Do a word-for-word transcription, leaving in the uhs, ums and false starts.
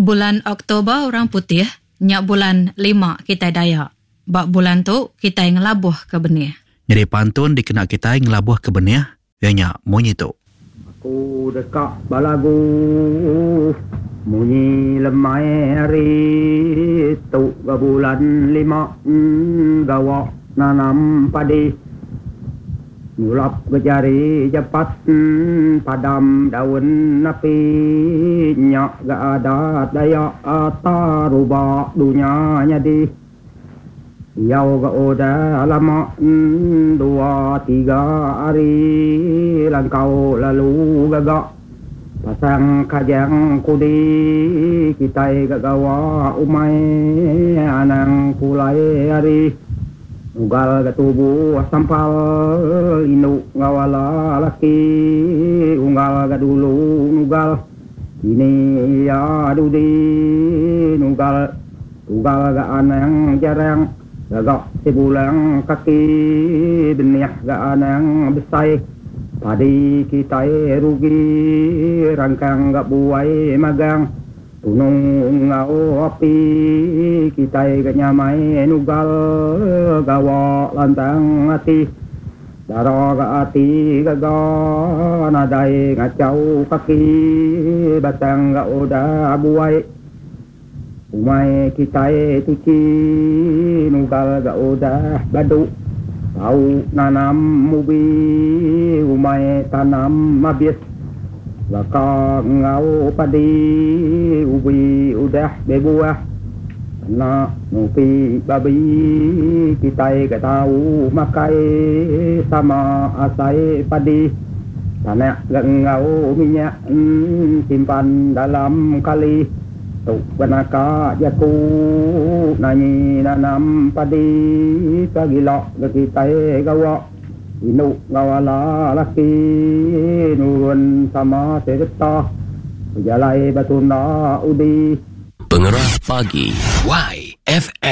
Bulan Oktober orang putih, nyak bulan lima kita Dayak. Bak bulan tu kita ngelabuh ke benih. Jadi pantun dikena kita ngelabuh ke benih, nyak munyi tu. Aku dekat balagu, munyi lemai hari tu ke bulan lima, gawak nanam padi. Mulap ke jari cepat, padam daun api, nyak gak ada daya ata rubah dunia nyadi. Yau gak udah lama, dua tiga hari, langkau lalu gagak. Pasang kajang kudi, kita gak gawa umai, anang kulai hari. Ugal ke tubuh sampal, induk ngawala laki, unggal ke dulu nugal, ini ya dudi, nugal, tugal ke anang jarang, gagak sebulang kaki, benih ke anang besai, padi kita rugi, rangkang ke buai magang, tunung ngau api, kita ke nyamai nugal, gawa lantang hati, darah ke hati gagal, nadai ngacau kaki, batang ke udah buai, umai kita tuci, nugal ke udah badu, tahu nanam mubi, umai tanam habis. Baka ngau padi ubi udah bebuah, nak nupi babi kita ke tahu makai sama asai padi, tanah ngau minyak simpan dalam kali, tu benaka jaku nanyi nanam padi kagilok ke kita gawa. Inu ngawala laki nurun sama serta jalai batuna udi. Pengerah pagi Y F M.